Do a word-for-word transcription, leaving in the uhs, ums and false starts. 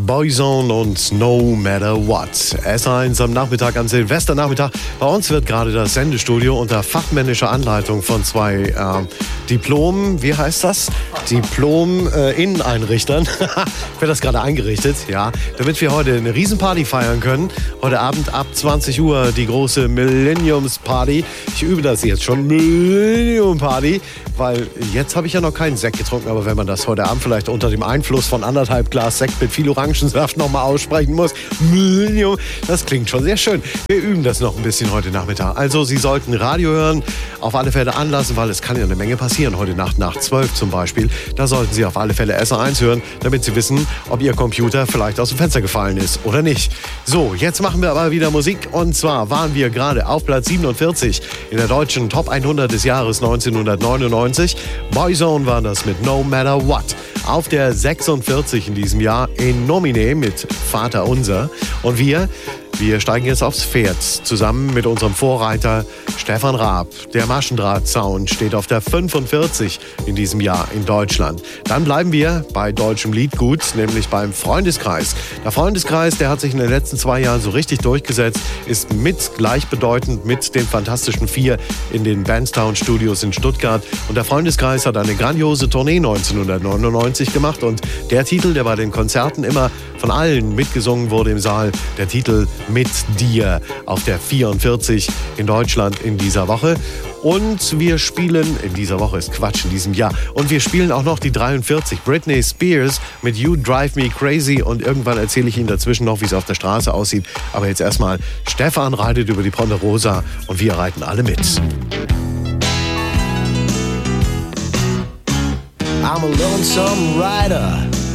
Boyzone und No Matter What. S eins am Nachmittag, am Silvesternachmittag. Bei uns wird gerade das Sendestudio unter fachmännischer Anleitung von zwei äh, Diplom, wie heißt das? Diplom-Inneneinrichtern. äh, wird das gerade eingerichtet, ja. Damit wir heute eine Riesenparty feiern können. Heute Abend ab zwanzig Uhr die große Millenniums-Party. Ich übe das jetzt schon. Millennium-Party. Weil jetzt habe ich ja noch keinen Sekt getrunken, aber wenn man das heute Abend vielleicht unter dem Einfluss von anderthalb Glas Sekt mit viel Orangensaft nochmal aussprechen muss, das klingt schon sehr schön. Wir üben das noch ein bisschen heute Nachmittag. Also Sie sollten Radio hören, auf alle Fälle anlassen, weil es kann ja eine Menge passieren. Heute Nacht nach zwölf zum Beispiel. Da sollten Sie auf alle Fälle S eins hören, damit Sie wissen, ob Ihr Computer vielleicht aus dem Fenster gefallen ist oder nicht. So, jetzt machen wir aber wieder Musik. Und zwar waren wir gerade auf Platz siebenundvierzig in der deutschen Top hundert des Jahres neunzehnhundertneunundneunzig. Boyzone war das mit No Matter What. Auf der sechsundvierzig in diesem Jahr in Nomine mit Vater Unser. Und wir, wir steigen jetzt aufs Pferd zusammen mit unserem Vorreiter Stefan Raab. Der Maschendraht-Sound steht auf der fünfundvierzig in diesem Jahr in Deutschland. Dann bleiben wir bei deutschem Liedgut, nämlich beim Freundeskreis. Der Freundeskreis, der hat sich in den letzten zwei Jahren so richtig durchgesetzt, ist mit gleichbedeutend mit den Fantastischen Vier in den Bandstown Studios in Stuttgart. Und der Freundeskreis hat eine grandiose Tournee neunzehnhundertneunundneunzig gemacht. Und der Titel, der bei den Konzerten immer von allen mitgesungen wurde im Saal, der Titel Mit dir auf der vierundvierzig in Deutschland in dieser Woche. Und wir spielen, in dieser Woche ist Quatsch, in diesem Jahr. Und wir spielen auch noch die dreiundvierzig. Britney Spears mit You Drive Me Crazy. Und irgendwann erzähle ich Ihnen dazwischen noch, wie es auf der Straße aussieht. Aber jetzt erstmal, Stefan reitet über die Ponderosa und wir reiten alle mit. I'm a lonesome rider.